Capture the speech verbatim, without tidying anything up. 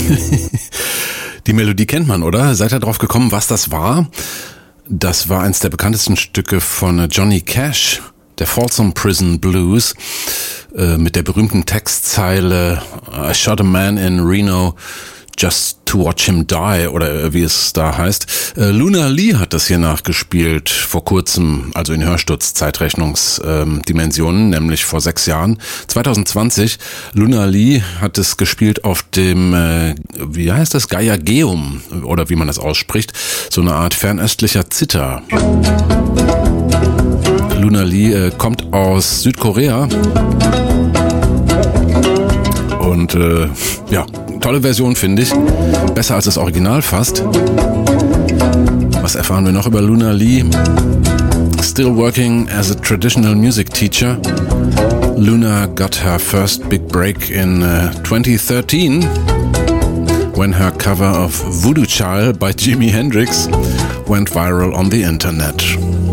Die Melodie kennt man, oder? Seid ihr drauf gekommen, was das war? Das war eins der bekanntesten Stücke von Johnny Cash, der Folsom Prison Blues, äh, mit der berühmten Textzeile I shot a man in Reno just to watch him die, oder wie es da heißt. Äh, Luna Lee hat das hier nachgespielt, vor kurzem, also in Hörstutz-Zeitrechnungsdimensionen, ähm, nämlich vor sechs Jahren, zwanzig zwanzig. Luna Lee hat es gespielt auf dem, äh, wie heißt das, Gaiageum, oder wie man das ausspricht, so eine Art fernöstlicher Zither. Luna Lee äh, kommt aus Südkorea und äh, ja, tolle Version, finde ich. Besser als das Original fast. Was erfahren wir noch über Luna Lee? Still working as a traditional music teacher. Luna got her first big break in uh, twenty thirteen when her cover of Voodoo Child by Jimi Hendrix went viral on the internet.